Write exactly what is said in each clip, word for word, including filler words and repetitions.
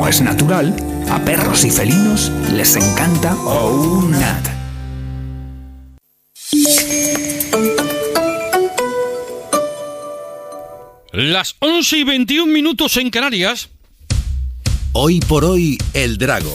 como es natural, a perros y felinos les encanta OUNAT. Las once y veintiún minutos en Canarias. Hoy por hoy, el Drago.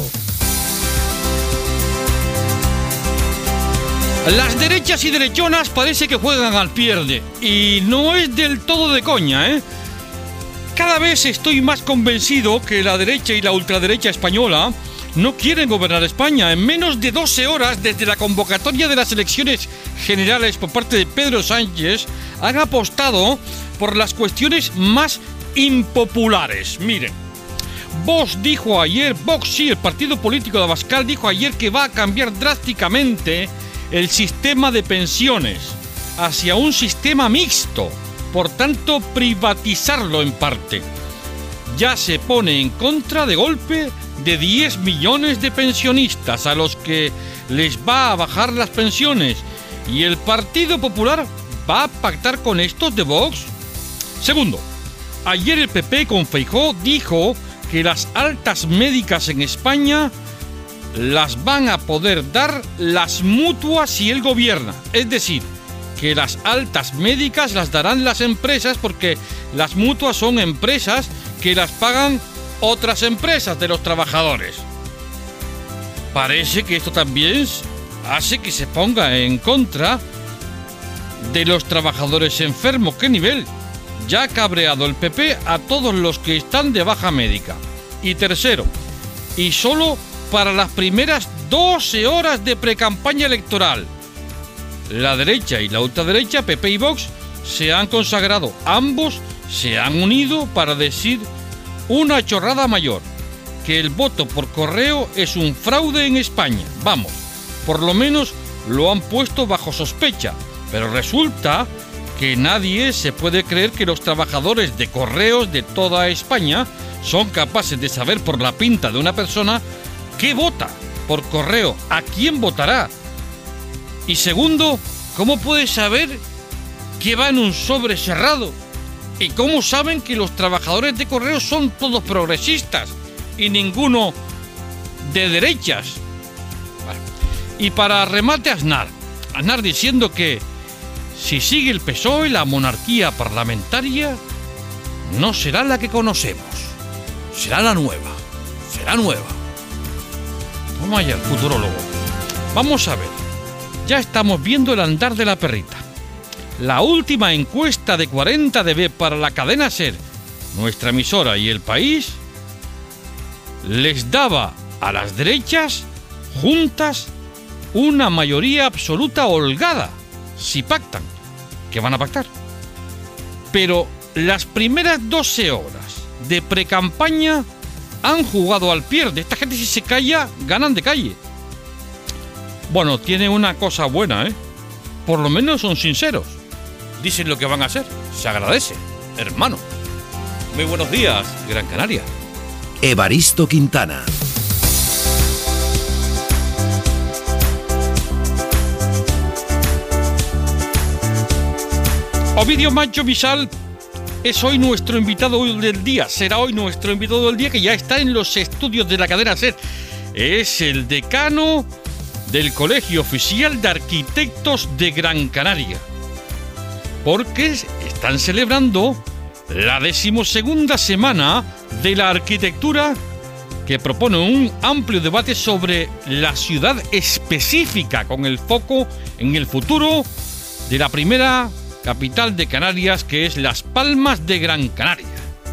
Las derechas y derechonas parece que juegan al pierde. Y no es del todo de coña, ¿eh? Cada vez estoy más convencido que la derecha y la ultraderecha española no quieren gobernar España. En menos de doce horas desde la convocatoria de las elecciones generales por parte de Pedro Sánchez, han apostado por las cuestiones más impopulares. Miren, Vox dijo ayer, Vox sí, el partido político de Abascal, dijo ayer que va a cambiar drásticamente el sistema de pensiones hacia un sistema mixto, por tanto privatizarlo en parte. Ya se pone en contra de golpe de diez millones de pensionistas a los que les va a bajar las pensiones, y el Partido Popular va a pactar con estos de Vox. Segundo, ayer el P P con Feijóo dijo que las altas médicas en España las van a poder dar las mutuas si él gobierna. Es decir, que las altas médicas las darán las empresas, porque las mutuas son empresas que las pagan otras empresas de los trabajadores. Parece que esto también hace que se ponga en contra de los trabajadores enfermos. ¿Qué nivel? Ya ha cabreado el P P a todos los que están de baja médica. Y tercero, y solo para las primeras doce horas de precampaña electoral, la derecha y la ultraderecha, P P y Vox, se han consagrado. Ambos se han unido para decir una chorrada mayor: que el voto por correo es un fraude en España. Vamos, por lo menos lo han puesto bajo sospecha. Pero resulta que nadie se puede creer que los trabajadores de correos de toda España son capaces de saber por la pinta de una persona qué vota por correo, a quién votará. Y segundo, ¿cómo puede saber qué va en un sobre cerrado? ¿Y cómo saben que los trabajadores de correo son todos progresistas y ninguno de derechas? Bueno. Y para remate, Aznar. Aznar diciendo que si sigue el P S O E, la monarquía parlamentaria no será la que conocemos. Será la nueva. Será nueva. Vamos allá, el futurólogo. Vamos a ver. Ya estamos viendo el andar de la perrita. La última encuesta de cuarenta D B para la cadena SER, nuestra emisora y El País, les daba a las derechas juntas una mayoría absoluta holgada, si pactan, que van a pactar. Pero las primeras doce horas de precampaña han jugado al pierde. Esta gente, si se calla, ganan de calle. Bueno, tiene una cosa buena, ¿eh? Por lo menos son sinceros. Dicen lo que van a hacer. Se agradece, hermano. Muy buenos días, Gran Canaria. Evaristo Quintana. Ovidio Macho Visal es hoy nuestro invitado del día. Será hoy nuestro invitado del día, que ya está en los estudios de la cadena SER. Es el decano del Colegio Oficial de Arquitectos de Gran Canaria, porque están celebrando la decimosegunda semana de la arquitectura, que propone un amplio debate sobre la ciudad específica, con el foco en el futuro de la primera capital de Canarias, que es Las Palmas de Gran Canaria.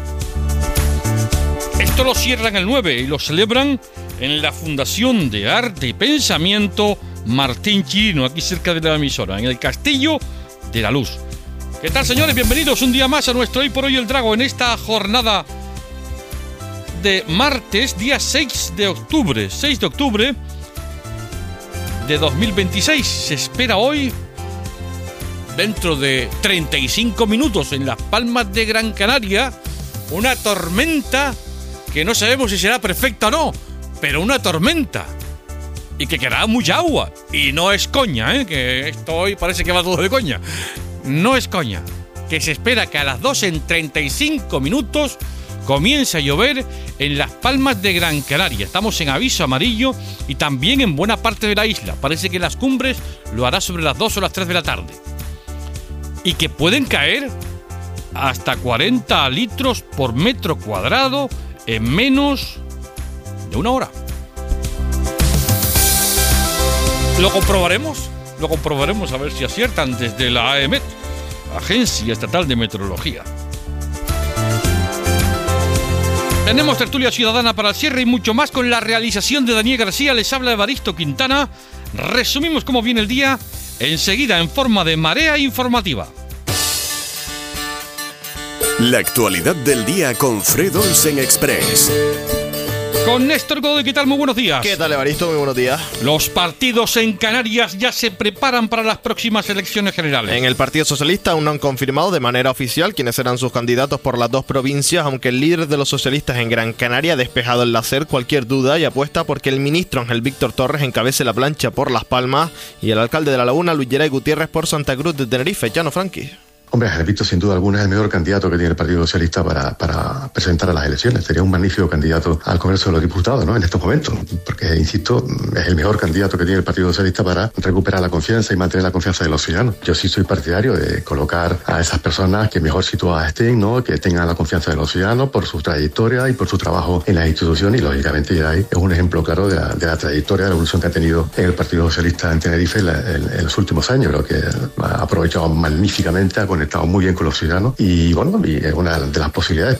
Esto lo cierran el nueve y lo celebran en la Fundación de Arte y Pensamiento Martín Chirino, aquí cerca de la emisora, en el Castillo de la Luz. ¿Qué tal, señores? Bienvenidos un día más a nuestro Hoy por Hoy el Drago, en esta jornada de martes, día seis de octubre, seis de octubre de dos mil veintiséis. Se espera hoy, dentro de treinta y cinco minutos, en Las Palmas de Gran Canaria, una tormenta que no sabemos si será perfecta o no, pero una tormenta, y que quedará mucha agua. Y no es coña, ¿eh? Que esto hoy parece que va todo de coña. No es coña. Que se espera que a las dos en treinta y cinco minutos Comienza a llover en Las Palmas de Gran Canaria. Estamos en aviso amarillo y también en buena parte de la isla. Parece que en las cumbres lo hará sobre las dos o las tres de la tarde. Y que pueden caer hasta cuarenta litros por metro cuadrado en menos de una hora. Lo comprobaremos, lo comprobaremos a ver si aciertan desde la AEMET, Agencia Estatal de Meteorología. Tenemos tertulia ciudadana para el cierre y mucho más con la realización de Daniel García. Les habla Evaristo Quintana. Resumimos cómo viene el día enseguida en forma de marea informativa. La actualidad del día con Fred Olsen Express. Con Néstor Godoy, ¿qué tal? Muy buenos días. ¿Qué tal, Evaristo? Muy buenos días. Los partidos en Canarias ya se preparan para las próximas elecciones generales. En el Partido Socialista aún no han confirmado de manera oficial quiénes serán sus candidatos por las dos provincias, aunque el líder de los socialistas en Gran Canaria ha despejado el láser cualquier duda y apuesta porque el ministro Ángel Víctor Torres encabece la plancha por Las Palmas y el alcalde de La Laguna, Luis Geray Gutiérrez, por Santa Cruz de Tenerife. Llano Franqui. Hombre, Ángel Víctor, sin duda alguna, es el mejor candidato que tiene el Partido Socialista para, para presentar a las elecciones. Sería un magnífico candidato al Congreso de los Diputados, ¿no?, en estos momentos, porque, insisto, es el mejor candidato que tiene el Partido Socialista para recuperar la confianza y mantener la confianza de los ciudadanos. Yo sí soy partidario de colocar a esas personas que mejor situadas estén, ¿no?, que tengan la confianza de los ciudadanos por su trayectoria y por su trabajo en las instituciones, y lógicamente ya es un ejemplo claro de la, de la trayectoria, de la evolución que ha tenido en el Partido Socialista en Tenerife en, la, en, en los últimos años. Creo que ha aprovechado magníficamente, ha conectado muy bien con los ciudadanos y bueno, y es una de las posibilidades.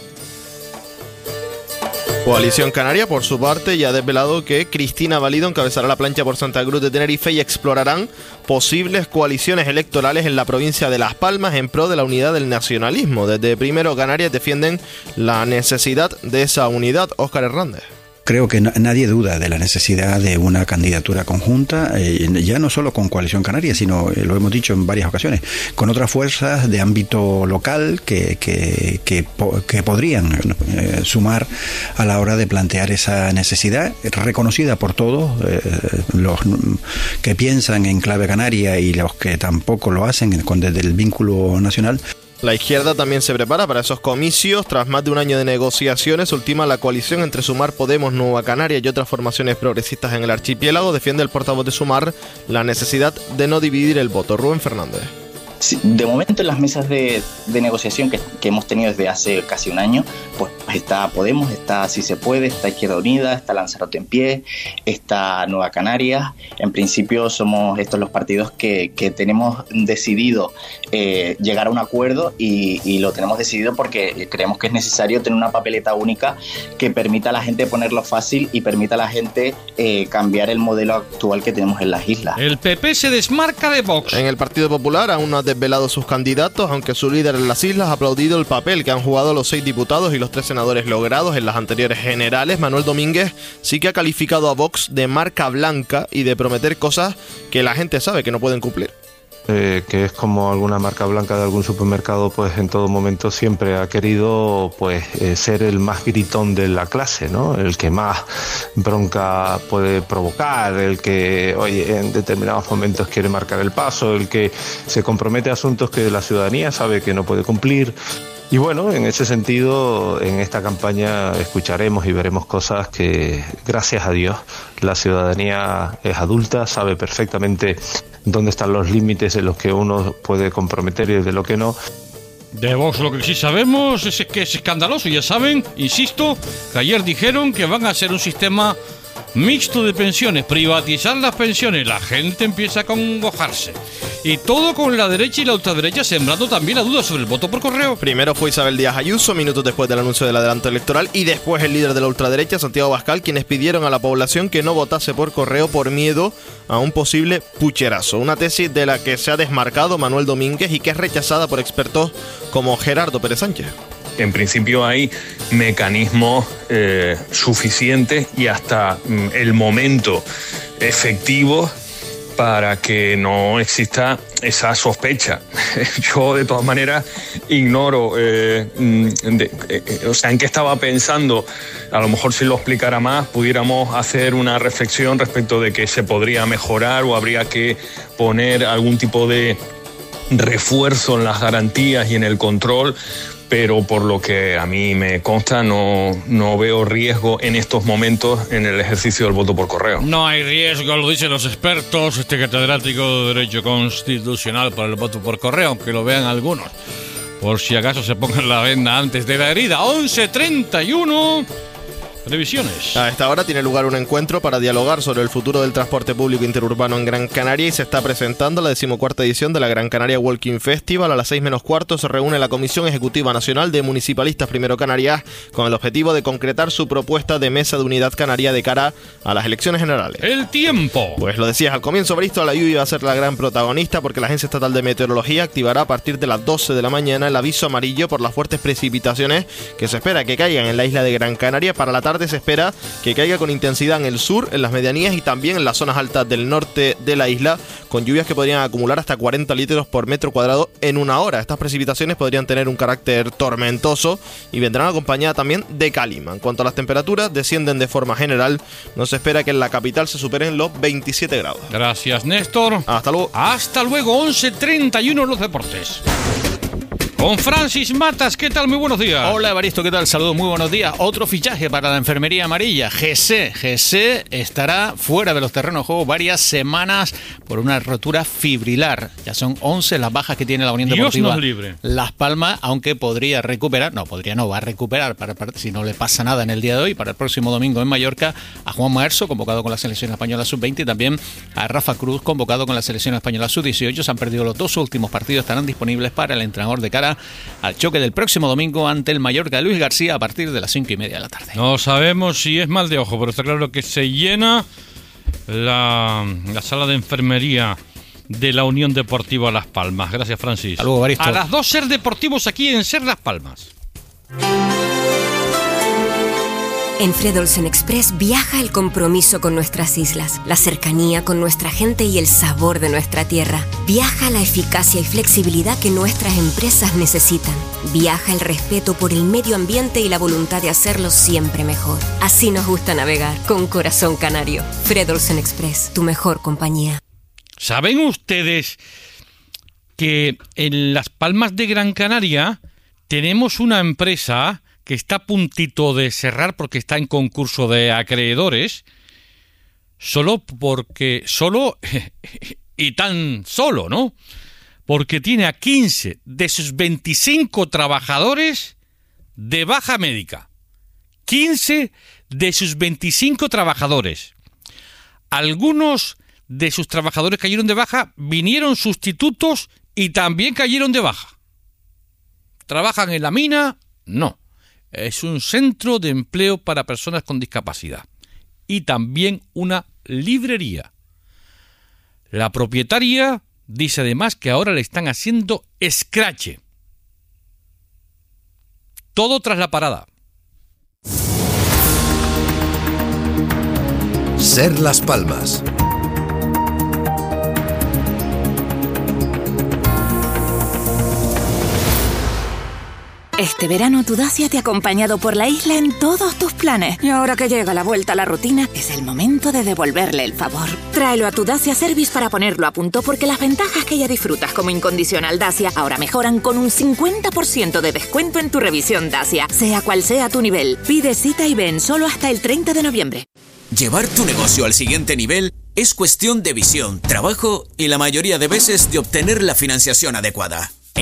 Coalición Canaria, por su parte, ya ha desvelado que Cristina Valido encabezará la plancha por Santa Cruz de Tenerife y explorarán posibles coaliciones electorales en la provincia de Las Palmas en pro de la unidad del nacionalismo. Desde Primero Canarias defienden la necesidad de esa unidad. Óscar Hernández. Creo que nadie duda de la necesidad de una candidatura conjunta, eh, ya no solo con Coalición Canaria, sino, eh, lo hemos dicho en varias ocasiones, con otras fuerzas de ámbito local que, que, que, que podrían eh, sumar a la hora de plantear esa necesidad, reconocida por todos, eh, los que piensan en clave canaria y los que tampoco lo hacen con, desde el vínculo nacional. La izquierda también se prepara para esos comicios. Tras más de un año de negociaciones, ultima la coalición entre Sumar, Podemos, Nueva Canaria y otras formaciones progresistas en el archipiélago. Defiende el portavoz de Sumar la necesidad de no dividir el voto. Rubén Fernández. Sí, de momento en las mesas de, de negociación que, que hemos tenido desde hace casi un año, pues está Podemos, está Si Se Puede, está Izquierda Unida, está Lanzarote en Pie, está Nueva Canarias. En principio somos estos los partidos que, que tenemos decidido eh, llegar a un acuerdo y, y lo tenemos decidido porque creemos que es necesario tener una papeleta única que permita a la gente ponerlo fácil y permita a la gente eh, cambiar el modelo actual que tenemos en las islas. El P P se desmarca de Vox. En el Partido Popular aún no ha desvelado sus candidatos, aunque su líder en las islas ha aplaudido el papel que han jugado los seis diputados y los tres senadores logrados en las anteriores generales. Manuel Domínguez sí que ha calificado a Vox de marca blanca y de prometer cosas que la gente sabe que no pueden cumplir. Eh, que es como alguna marca blanca de algún supermercado, pues en todo momento siempre ha querido pues eh, ser el más gritón de la clase, ¿no? El que más bronca puede provocar, el que, oye, en determinados momentos quiere marcar el paso, el que se compromete a asuntos que la ciudadanía sabe que no puede cumplir. Y bueno, en ese sentido, en esta campaña escucharemos y veremos cosas que, gracias a Dios, la ciudadanía es adulta, sabe perfectamente dónde están los límites de los que uno puede comprometer y de lo que no. De Vox lo que sí sabemos es que es escandaloso. Ya saben, insisto, que ayer dijeron que van a hacer un sistema mixto de pensiones, privatizar las pensiones. La gente empieza a congojarse. Y todo con la derecha y la ultraderecha sembrando también la duda sobre el voto por correo. Primero fue Isabel Díaz Ayuso, minutos después del anuncio del adelanto electoral, y después el líder de la ultraderecha, Santiago Abascal, quienes pidieron a la población que no votase por correo por miedo a un posible pucherazo. Una tesis de la que se ha desmarcado Manuel Domínguez y que es rechazada por expertos como Gerardo Pérez Sánchez. En principio hay mecanismos eh, suficientes y hasta mm, el momento efectivo para que no exista esa sospecha. Yo, de todas maneras, ignoro eh, de, eh, o sea, en qué estaba pensando. A lo mejor, si lo explicara más, pudiéramos hacer una reflexión respecto de que se podría mejorar o habría que poner algún tipo de refuerzo en las garantías y en el control, pero por lo que a mí me consta no, no veo riesgo en estos momentos en el ejercicio del voto por correo. No hay riesgo, lo dicen los expertos, este catedrático de Derecho Constitucional para el voto por correo, aunque lo vean algunos, por si acaso se pongan la venda antes de la herida. once treinta y uno... Previsiones. A esta hora tiene lugar un encuentro para dialogar sobre el futuro del transporte público interurbano en Gran Canaria y se está presentando la decimocuarta edición de la Gran Canaria Walking Festival. A las seis menos cuarto se reúne la Comisión Ejecutiva Nacional de Municipalistas Primero Canarias con el objetivo de concretar su propuesta de mesa de unidad canaria de cara a las elecciones generales. El tiempo. Pues lo decías al comienzo, Bristo, la lluvia va a ser la gran protagonista porque la Agencia Estatal de Meteorología activará a partir de las doce de la mañana el aviso amarillo por las fuertes precipitaciones que se espera que caigan en la isla de Gran Canaria. Para la tarde se espera que caiga con intensidad en el sur, en las medianías y también en las zonas altas del norte de la isla, con lluvias que podrían acumular hasta cuarenta litros por metro cuadrado en una hora. Estas precipitaciones podrían tener un carácter tormentoso y vendrán acompañadas también de calima. En cuanto a las temperaturas, descienden de forma general. No se espera que en la capital se superen los veintisiete grados. Gracias, Néstor. Hasta luego. Hasta luego, once treinta y uno los deportes. Con Francis Matas, ¿qué tal? Muy buenos días. Hola, Evaristo, ¿qué tal? Saludos, muy buenos días. Otro fichaje para la enfermería amarilla. G C. G C estará fuera de los terrenos de juego varias semanas por una rotura fibrilar. Ya son once las bajas que tiene la Unión Deportiva Dios nos libre. Las Palmas, aunque podría recuperar, no, podría no, va a recuperar, para, para, si no le pasa nada en el día de hoy, para el próximo domingo en Mallorca, a Juan Maerso, convocado con la selección española sub veinte, y también a Rafa Cruz, convocado con la selección española sub dieciocho. Se han perdido los dos últimos partidos, estarán disponibles para el entrenador de cara al choque del próximo domingo ante el Mallorca de Luis García a partir de las cinco y media de la tarde. No sabemos si es mal de ojo, pero está claro que se llena la, la sala de enfermería de la Unión Deportiva Las Palmas. Gracias, Francis. Hasta luego, Evaristo. A las dos Ser Deportivos aquí en Ser Las Palmas. En Fred Olsen Express viaja el compromiso con nuestras islas, la cercanía con nuestra gente y el sabor de nuestra tierra. Viaja la eficacia y flexibilidad que nuestras empresas necesitan. Viaja el respeto por el medio ambiente y la voluntad de hacerlo siempre mejor. Así nos gusta navegar, con corazón canario. Fred Olsen Express, tu mejor compañía. ¿Saben ustedes que en Las Palmas de Gran Canaria tenemos una empresa que está a puntito de cerrar porque está en concurso de acreedores, solo porque, solo y tan solo, ¿no? Porque tiene a quince de sus veinticinco trabajadores de baja médica. quince de sus veinticinco trabajadores. Algunos de sus trabajadores cayeron de baja, vinieron sustitutos y también cayeron de baja. ¿Trabajan en la mina? No. Es un centro de empleo para personas con discapacidad y también una librería. La propietaria dice además que ahora le están haciendo escrache. Todo tras la parada. Ser Las Palmas. Este verano tu Dacia te ha acompañado por la isla en todos tus planes. Y ahora que llega la vuelta a la rutina, es el momento de devolverle el favor. Tráelo a tu Dacia Service para ponerlo a punto, porque las ventajas que ya disfrutas como incondicional Dacia ahora mejoran con un cincuenta por ciento de descuento en tu revisión Dacia, sea cual sea tu nivel. Pide cita y ven solo hasta el treinta de noviembre. Llevar tu negocio al siguiente nivel es cuestión de visión, trabajo y la mayoría de veces de obtener la financiación adecuada.